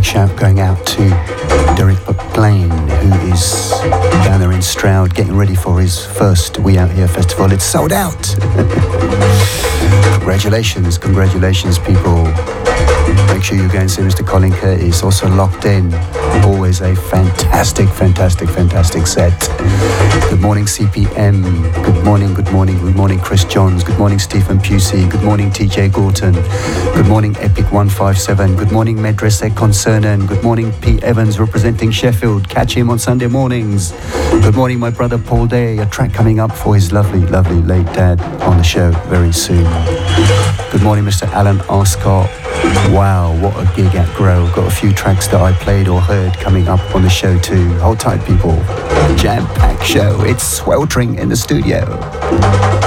Big shout going out to Derek McLean, who is down there in Stroud getting ready for his first We Out Here festival. It's sold out. Congratulations, people. Make sure you go and see Mr. Colin Curtis, also locked in. Always a fantastic set. Good morning, CPM. Good morning, Chris Johns. Good morning, Stephen Pusey. Good morning, TJ Gorton. Good morning, Epic 157. Good morning, Medrese Concernan. Good morning, Pete Evans representing Sheffield. Catch him on Sunday mornings. Good morning, my brother Paul Day. A track coming up for his lovely late dad on the show very soon. Good morning, Mr. Alan Arscott. Wow, what a gig at Grow. Got a few tracks that I played or heard coming up on the show too. Hold tight, people. Jam-packed show. It's sweltering in the studio.